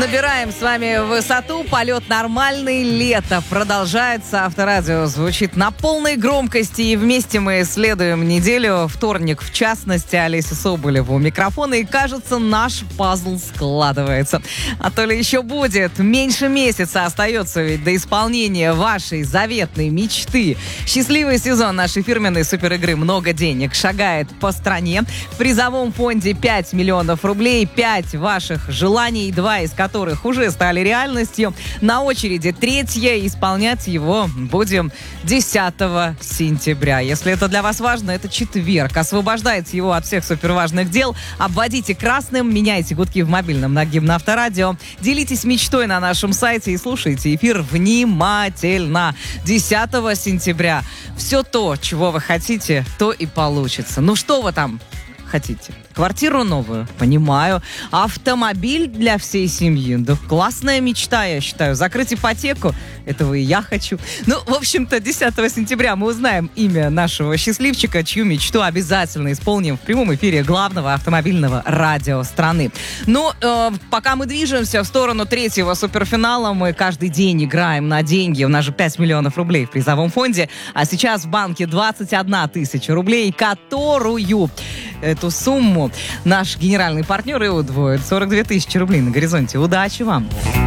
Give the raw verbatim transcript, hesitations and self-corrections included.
Набираем с вами высоту, полет нормальный, лето продолжается, Авторадио звучит на полной громкости, и вместе мы исследуем неделю, вторник в частности, Олеся Соболева у микрофона, и кажется, наш пазл складывается. А то ли еще будет, меньше месяца остается ведь до исполнения вашей заветной мечты. Счастливый сезон нашей фирменной суперигры «Много денег» шагает по стране. В призовом фонде пять миллионов рублей, пять ваших желаний, два из которых уже стали реальностью. На очереди третье. Исполнять его будем десятого сентября. Если это для вас важно, это четверг. Освобождайте его от всех суперважных дел. Обводите красным, меняйте гудки в мобильном на гимн Авторадио. Делитесь мечтой на нашем сайте и слушайте эфир внимательно. десятого сентября. Все то, чего вы хотите, то и получится. Ну что вы там хотите? Квартиру новую? Понимаю. Автомобиль для всей семьи? Да классная мечта, я считаю. Закрыть ипотеку? Этого и я хочу. Ну, в общем-то, десятого сентября мы узнаем имя нашего счастливчика, чью мечту обязательно исполним в прямом эфире главного автомобильного радио страны. Ну, э, пока мы движемся в сторону третьего суперфинала, мы каждый день играем на деньги. У нас же пять миллионов рублей в призовом фонде, а сейчас в банке двадцать одна тысяча рублей, которую эту сумму наш генеральный партнер и удвоит. сорок две тысячи рублей на горизонте. Удачи вам!